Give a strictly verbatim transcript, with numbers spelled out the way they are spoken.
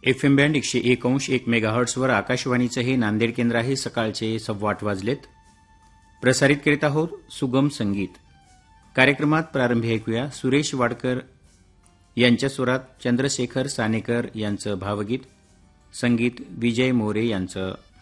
F M band एकशे एक अंश एक मेगाहर्ट्सवर आकाशवाणीचं हे नांदेड केंद्र आहे. सकाळचे सव्वा आठ वाजलेत. प्रसारित करीत आहोत सुगम संगीत. कार्यक्रमात प्रारंभी ऐकूया सुरेश वाडकर यांच्या स्वरात चंद्रशेखर सानेकर यांचं भावगीत, संगीत विजय मोरे यांचं.